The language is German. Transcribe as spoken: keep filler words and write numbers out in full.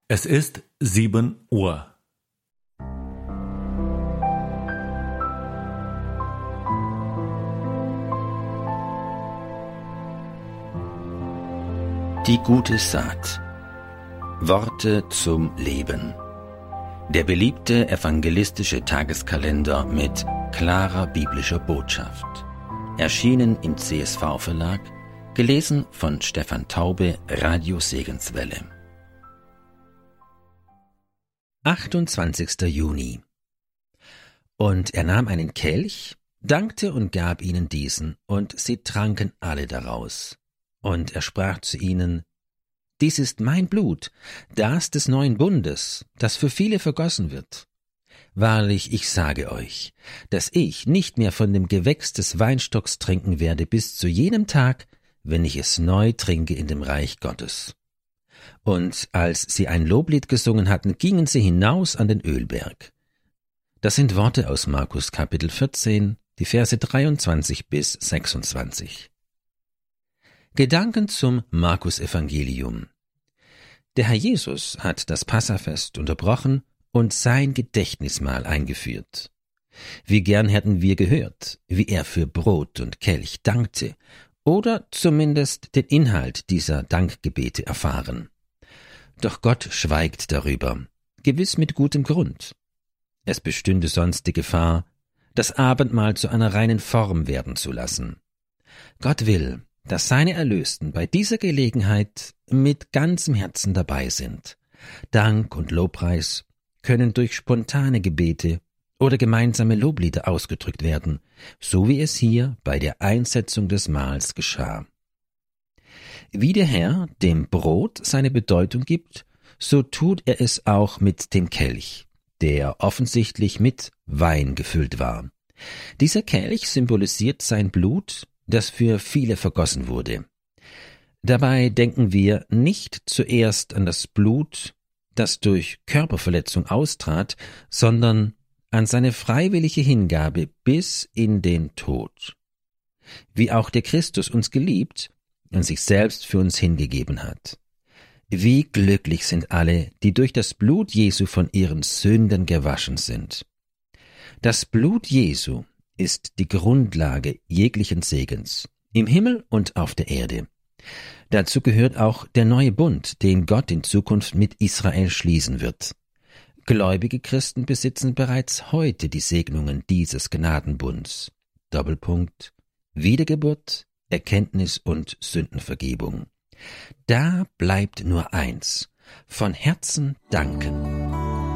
Es ist sieben Uhr. Die gute Saat. Worte zum Leben. Der beliebte evangelistische Tageskalender mit klarer biblischer Botschaft. Erschienen im C S V-Verlag, gelesen von Stefan Taube, Radio Segenswelle. achtundzwanzigster Juni. Und er nahm einen Kelch, dankte und gab ihnen diesen, und sie tranken alle daraus. Und er sprach zu ihnen: Dies ist mein Blut, das des neuen Bundes, das für viele vergossen wird. Wahrlich, ich sage euch, dass ich nicht mehr von dem Gewächs des Weinstocks trinken werde bis zu jenem Tag, wenn ich es neu trinke in dem Reich Gottes. Und als sie ein Loblied gesungen hatten, gingen sie hinaus an den Ölberg. Das sind Worte aus Markus Kapitel vierzehn, die Verse dreiundzwanzig bis sechsundzwanzig. Gedanken zum Markus-Evangelium. Der Herr Jesus hat das Passafest unterbrochen und sein Gedächtnismahl eingeführt. Wie gern hätten wir gehört, wie er für Brot und Kelch dankte, oder zumindest den Inhalt dieser Dankgebete erfahren. Doch Gott schweigt darüber, gewiss mit gutem Grund. Es bestünde sonst die Gefahr, das Abendmahl zu einer reinen Form werden zu lassen. Gott will, dass seine Erlösten bei dieser Gelegenheit mit ganzem Herzen dabei sind. Dank und Lobpreis können durch spontane Gebete oder gemeinsame Loblieder ausgedrückt werden, so wie es hier bei der Einsetzung des Mahls geschah. Wie der Herr dem Brot seine Bedeutung gibt, so tut er es auch mit dem Kelch, der offensichtlich mit Wein gefüllt war. Dieser Kelch symbolisiert sein Blut, das für viele vergossen wurde. Dabei denken wir nicht zuerst an das Blut, das durch Körperverletzung austrat, sondern an seine freiwillige Hingabe bis in den Tod. Wie auch der Christus uns geliebt und sich selbst für uns hingegeben hat. Wie glücklich sind alle, die durch das Blut Jesu von ihren Sünden gewaschen sind. Das Blut Jesu ist die Grundlage jeglichen Segens, im Himmel und auf der Erde. Dazu gehört auch der neue Bund, den Gott in Zukunft mit Israel schließen wird. Gläubige Christen besitzen bereits heute die Segnungen dieses Gnadenbunds. Doppelpunkt: Wiedergeburt, Erkenntnis und Sündenvergebung. Da bleibt nur eins: von Herzen danken.